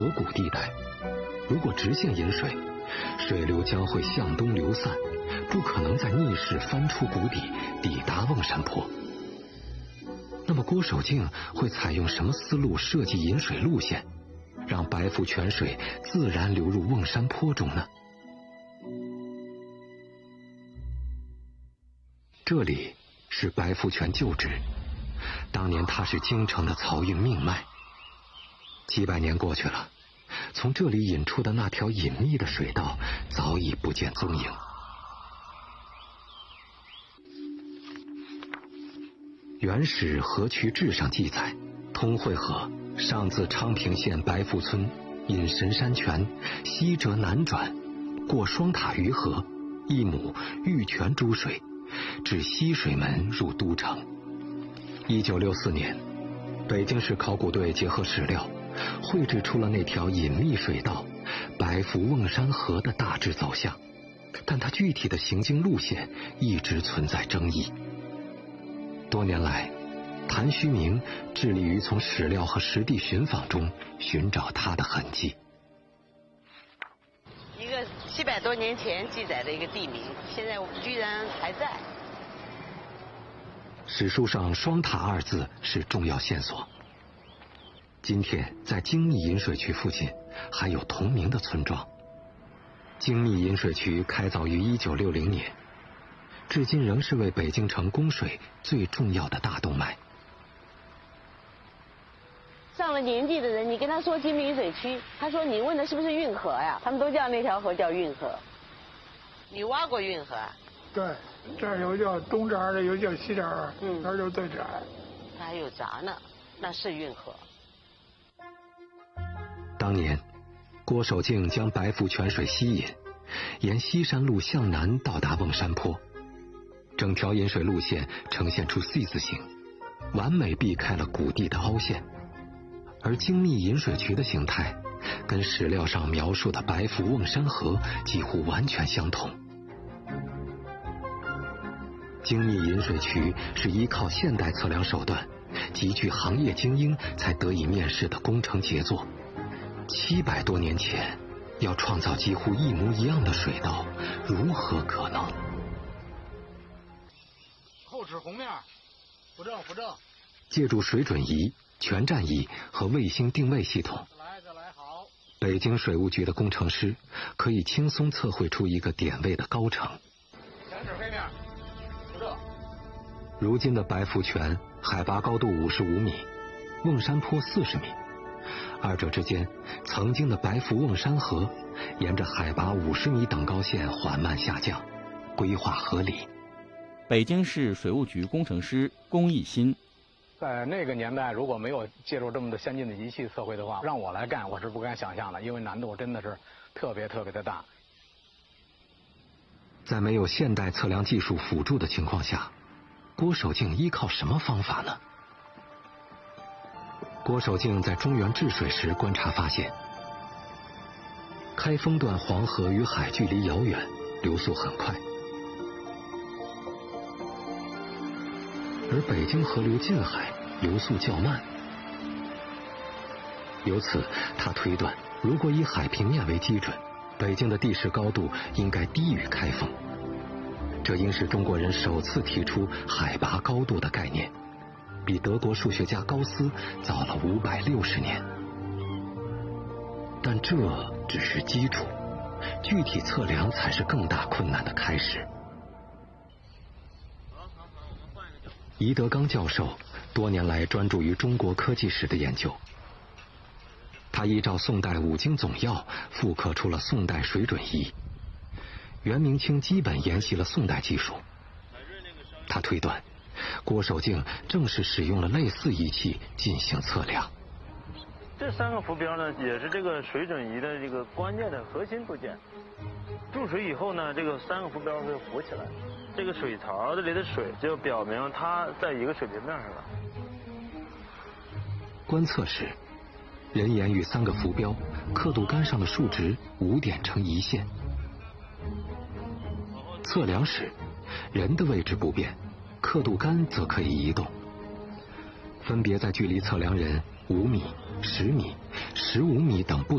河谷地带，如果直线引水，水流将会向东流散，不可能再逆势翻出谷底，抵达瓮山坡。那么郭守敬会采用什么思路设计引水路线，让白富泉水自然流入瓮山坡中呢？这里是白富泉旧址，当年它是京城的漕运命脉。700年过去了，从这里引出的那条隐秘的水道早已不见踪影。原始河渠志上记载，通惠河上自昌平县白富村，引神山泉，西折南转，过双塔鱼河，一亩玉泉诸水，至西水门入都城。1964年，北京市考古队结合史料，绘制出了那条隐秘水道白富瓮山河的大致走向，但它具体的行经路线一直存在争议。多年来，谭虚明致力于从史料和实地寻访中寻找它的痕迹。 一个700多年前记载的一个地名，现在居然还在。 史书上双塔二字是重要线索。今天在精密引水渠附近还有同名的村庄。精密引水渠开凿于1960年，至今仍是为北京城供水最重要的大动脉。 上了年纪的人，你跟他说精密引水渠，他说你问的是不是运河呀？他们都叫那条河叫运河。你挖过运河啊？ 对，这儿有叫东闸的，有叫西闸，这儿就最窄。 它还有闸呢，那是运河。 当年，郭守敬将白富泉水吸引，沿西山路向南到达瓮山坡，整条引水路线呈现出 C 字形，完美避开了谷地的凹陷。而精密引水渠的形态跟史料上描述的白富瓮山河几乎完全相同。精密引水渠是依靠现代测量手段，极具行业精英才得以面世的工程杰作。700多年前，要创造几乎一模一样的水道，如何可能？ 后齿红面，扶正扶正。 借助水准仪、全站仪和卫星定位系统， 再来好。 北京水务局的工程师可以轻松测绘出一个点位的高程。 前齿黑面，扶正。 如今的白富泉海拔高度55米，瓮山坡40米，二者之间曾经的白富瓮山河沿着海拔50米等高线缓慢下降，规划合理。 北京市水务局工程师龚义新。 在那个年代，如果没有借助这么的先进的仪器测绘的话，让我来干，我是不敢想象的，因为难度真的是特别的大。 在没有现代测量技术辅助的情况下，郭守敬依靠什么方法呢？郭守敬在中原治水时观察发现，开封段黄河与海距离遥远，流速很快，而北京河流近海，流速较慢。由此，他推断，如果以海平面为基准，北京的地势高度应该低于开封。这应是中国人首次提出海拔高度的概念，比德国数学家高斯早了560年。但这只是基础，具体测量才是更大困难的开始。宜德刚教授多年来专注于中国科技史的研究，他依照宋代五经总要复刻出了宋代水准仪，袁明清基本沿袭了宋代技术。他推断，郭守敬正是使用了类似仪器进行测量。 这3个浮标呢，也是这个水准仪的这个关键的核心部件。注水以后呢，这个3个浮标会浮起来，这个水槽这里的水就表明它在一个水平面上了。 观测时，人眼与3个浮标刻度杆上的数值5点成一线。测量时，人的位置不变，刻度杆则可以移动。 分别在距离测量人5米、10米、15米等不同